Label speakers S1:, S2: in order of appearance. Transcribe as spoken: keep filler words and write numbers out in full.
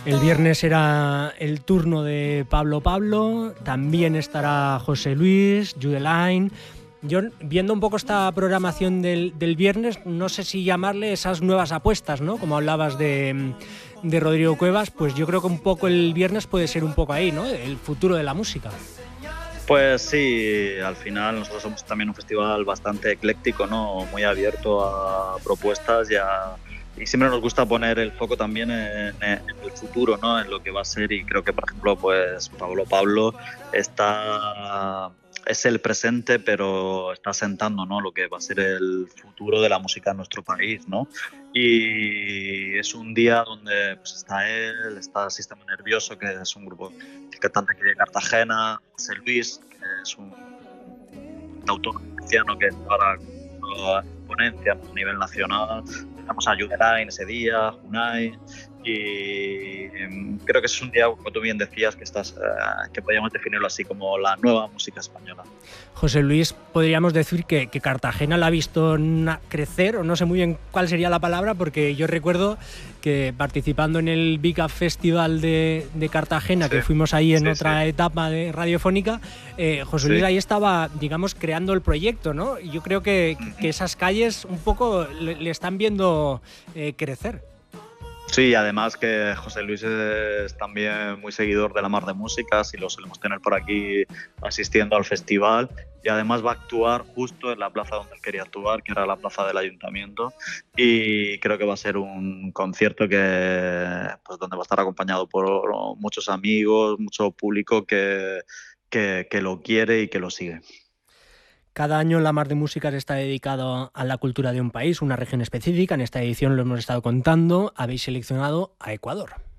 S1: El viernes será el turno de Pablo Pablo, también estará José Luis, Judeline. Yo, viendo un poco esta programación del, del viernes, no sé si llamarle esas nuevas apuestas, ¿no? Como hablabas de, de Rodrigo Cuevas, pues yo creo que un poco el viernes puede ser un poco ahí, ¿no? El futuro de la música.
S2: Pues sí, al final nosotros somos también un festival bastante ecléctico, ¿no? Muy abierto a propuestas y, a, y siempre nos gusta poner el foco también en, en el futuro, ¿no? En lo que va a ser, y creo que, por ejemplo, pues Pablo Pablo está... es el presente, pero está sentando, ¿no? Lo que va a ser el futuro de la música en nuestro país, ¿no? Y es un día donde pues, está él, está Sistema Nervioso, que es un grupo cantante aquí de Cartagena, José Luis, que es un autor cristiano que está ahora en ponencia a nivel nacional. Tenemos a Judeline ese día, Junai, y creo que es un día, como tú bien decías, que estás, uh, que podríamos definirlo así como la nueva música española.
S1: José Luis, podríamos decir que, que Cartagena la ha visto na- crecer, o no sé muy bien cuál sería la palabra, porque yo recuerdo que participando en el Big Up Festival de, de Cartagena, sí, que fuimos ahí en sí, otra sí. etapa de radiofónica, eh, José sí. Luis ahí estaba, digamos, creando el proyecto, ¿no? Y yo creo que, uh-huh. que esas calles un poco le, le están viendo eh, crecer.
S2: Sí, además que José Luis es también muy seguidor de La Mar de Músicas y lo solemos tener por aquí asistiendo al festival, y además va a actuar justo en la plaza donde él quería actuar, que era la plaza del Ayuntamiento, y creo que va a ser un concierto que, pues, donde va a estar acompañado por muchos amigos, mucho público que, que, que lo quiere y que lo sigue.
S1: Cada año La Mar de Músicas está dedicado a la cultura de un país, una región específica. En esta edición lo hemos estado contando. Habéis seleccionado a Ecuador.